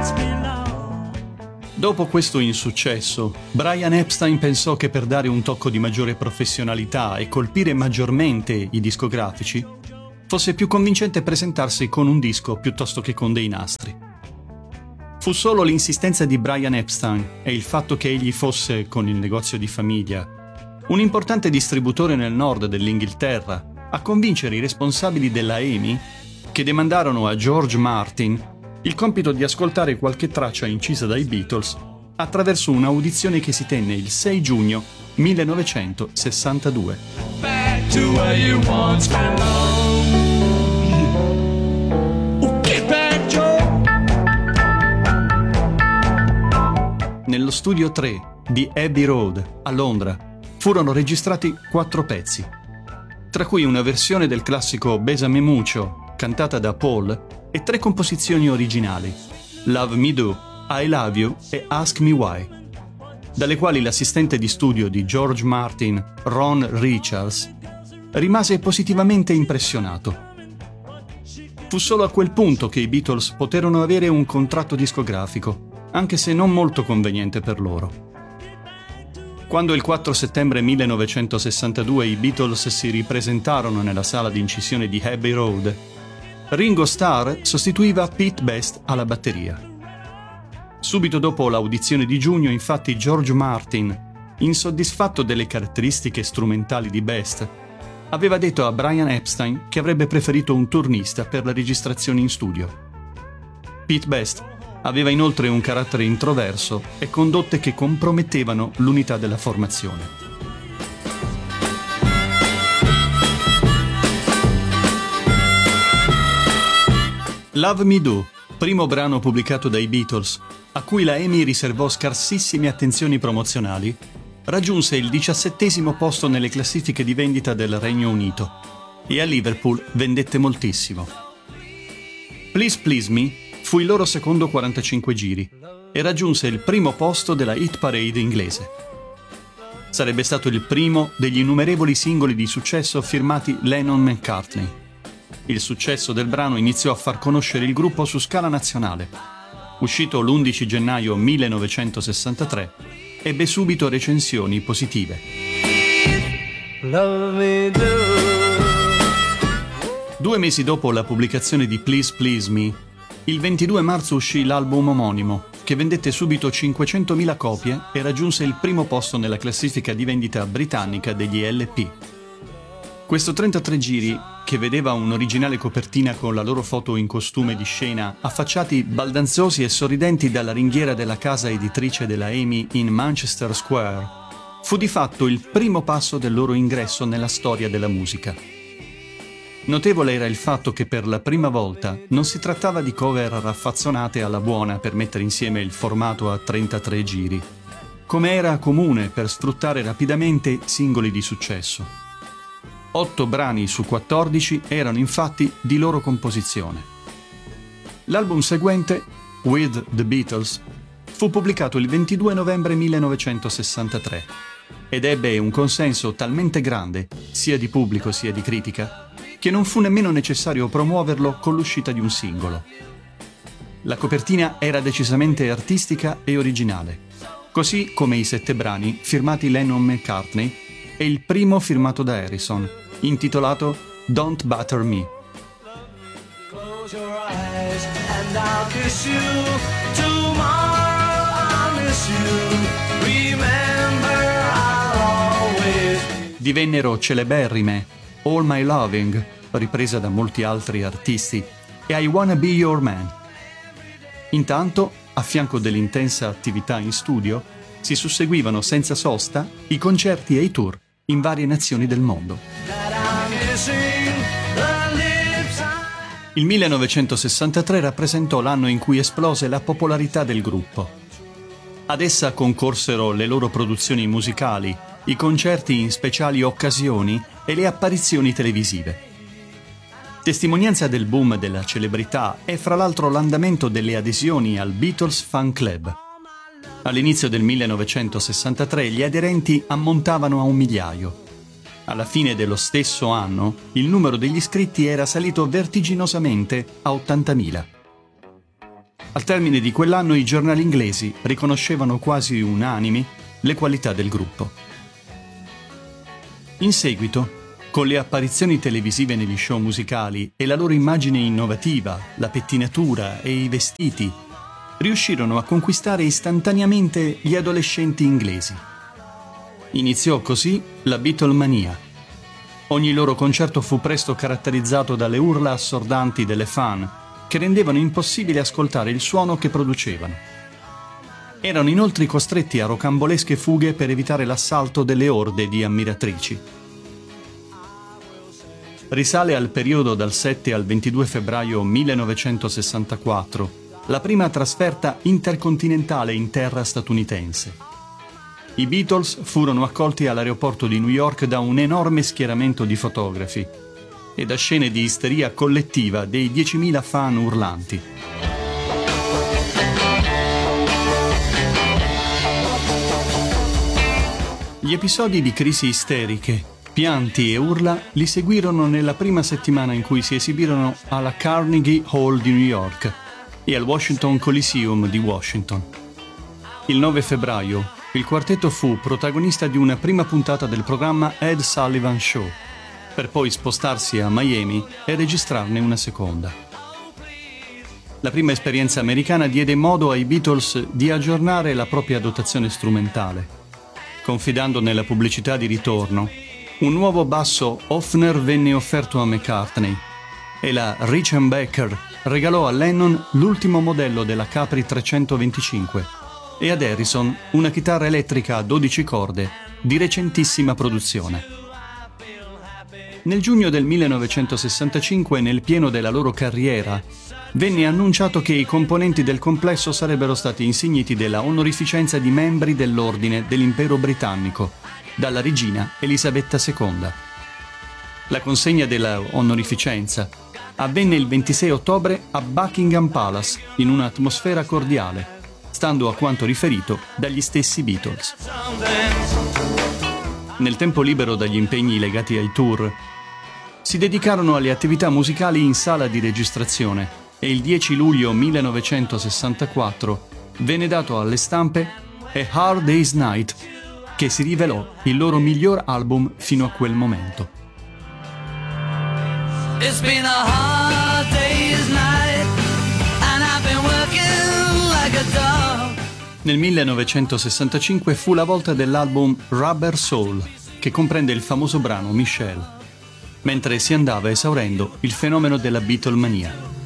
Dopo questo insuccesso, Brian Epstein pensò che per dare un tocco di maggiore professionalità e colpire maggiormente i discografici, fosse più convincente presentarsi con un disco piuttosto che con dei nastri. Fu solo l'insistenza di Brian Epstein e il fatto che egli fosse, con il negozio di famiglia, un importante distributore nel nord dell'Inghilterra, a convincere i responsabili della EMI, che demandarono a George Martin il compito di ascoltare qualche traccia incisa dai Beatles attraverso un'audizione che si tenne il 6 giugno 1962. Back to where you once belonged. Okay, back, Joe. Nello studio 3 di Abbey Road a Londra furono registrati 4 pezzi, tra cui una versione del classico Bésame Mucho cantata da Paul e 3 composizioni originali, Love Me Do, I Love You e Ask Me Why, dalle quali l'assistente di studio di George Martin, Ron Richards, rimase positivamente impressionato. Fu solo a quel punto che i Beatles poterono avere un contratto discografico, anche se non molto conveniente per loro. Quando il 4 settembre 1962 i Beatles si ripresentarono nella sala di incisione di Abbey Road, Ringo Starr sostituiva Pete Best alla batteria. Subito dopo l'audizione di giugno, infatti, George Martin, insoddisfatto delle caratteristiche strumentali di Best, aveva detto a Brian Epstein che avrebbe preferito un turnista per le registrazioni in studio. Pete Best aveva inoltre un carattere introverso e condotte che compromettevano l'unità della formazione. Love Me Do, primo brano pubblicato dai Beatles, a cui la EMI riservò scarsissime attenzioni promozionali, raggiunse il 17° posto nelle classifiche di vendita del Regno Unito e a Liverpool vendette moltissimo. Please Please Me fu il loro secondo 45 giri e raggiunse il primo posto della hit parade inglese. Sarebbe stato il primo degli innumerevoli singoli di successo firmati Lennon-McCartney. Il successo del brano iniziò a far conoscere il gruppo su scala nazionale. Uscito l'11 gennaio 1963, ebbe subito recensioni positive. 2 mesi dopo la pubblicazione di Please Please Me, il 22 marzo uscì l'album omonimo, che vendette subito 500.000 copie e raggiunse il primo posto nella classifica di vendita britannica degli LP. Questo 33 giri, che vedeva un'originale copertina con la loro foto in costume di scena, affacciati baldanzosi e sorridenti dalla ringhiera della casa editrice della EMI in Manchester Square, fu di fatto il primo passo del loro ingresso nella storia della musica. Notevole era il fatto che per la prima volta non si trattava di cover raffazzonate alla buona per mettere insieme il formato a 33 giri, come era comune per sfruttare rapidamente singoli di successo. 8 brani su 14 erano infatti di loro composizione. L'album seguente, With the Beatles, fu pubblicato il 22 novembre 1963 ed ebbe un consenso talmente grande, sia di pubblico sia di critica, che non fu nemmeno necessario promuoverlo con l'uscita di un singolo. La copertina era decisamente artistica e originale, così come i 7 brani firmati Lennon-McCartney e il primo firmato da Harrison, intitolato Don't Butter Me. Close your eyes and I'll kiss you. Tomorrow I'll miss you. Remember I'll always. Divennero celeberrime All My Loving, ripresa da molti altri artisti, e I Wanna Be Your Man. Intanto, a fianco dell'intensa attività in studio, si susseguivano senza sosta i concerti e i tour in varie nazioni del mondo. Il 1963 rappresentò l'anno in cui esplose la popolarità del gruppo. Ad essa concorsero le loro produzioni musicali, i concerti in speciali occasioni e le apparizioni televisive. Testimonianza del boom della celebrità è fra l'altro l'andamento delle adesioni al Beatles Fan Club. All'inizio del 1963 gli aderenti ammontavano a 1 migliaio. Alla fine dello stesso anno, il numero degli iscritti era salito vertiginosamente a 80.000. Al termine di quell'anno i giornali inglesi riconoscevano quasi unanimi le qualità del gruppo. In seguito, con le apparizioni televisive negli show musicali e la loro immagine innovativa, la pettinatura e i vestiti, riuscirono a conquistare istantaneamente gli adolescenti inglesi. Iniziò così la Beatlemania. Ogni loro concerto fu presto caratterizzato dalle urla assordanti delle fan, che rendevano impossibile ascoltare il suono che producevano. Erano inoltre costretti a rocambolesche fughe per evitare l'assalto delle orde di ammiratrici. Risale al periodo dal 7 al 22 febbraio 1964, la prima trasferta intercontinentale in terra statunitense. I Beatles furono accolti all'aeroporto di New York da un enorme schieramento di fotografi e da scene di isteria collettiva dei 10.000 fan urlanti. Gli episodi di crisi isteriche, pianti e urla li seguirono nella prima settimana in cui si esibirono alla Carnegie Hall di New York e al Washington Coliseum di Washington. Il 9 febbraio, il quartetto fu protagonista di una prima puntata del programma Ed Sullivan Show, per poi spostarsi a Miami e registrarne una seconda. La prima esperienza americana diede modo ai Beatles di aggiornare la propria dotazione strumentale. Confidando nella pubblicità di ritorno, un nuovo basso Hofner venne offerto a McCartney e la Rickenbacker regalò a Lennon l'ultimo modello della Capri 325 e ad Harrison una chitarra elettrica a 12 corde di recentissima produzione. Nel giugno del 1965, nel pieno della loro carriera, venne annunciato che i componenti del complesso sarebbero stati insigniti della onorificenza di membri dell'Ordine dell'Impero Britannico dalla regina Elisabetta II. La consegna della onorificenza avvenne il 26 ottobre a Buckingham Palace in un'atmosfera cordiale, stando a quanto riferito dagli stessi Beatles. Nel tempo libero dagli impegni legati ai tour, si dedicarono alle attività musicali in sala di registrazione e il 10 luglio 1964 venne dato alle stampe A Hard Day's Night, che si rivelò il loro miglior album fino a quel momento. It's been a hard day's night and I've been working like a dog. Nel 1965 fu la volta dell'album Rubber Soul, che comprende il famoso brano Michelle, mentre si andava esaurendo il fenomeno della Beatlemania.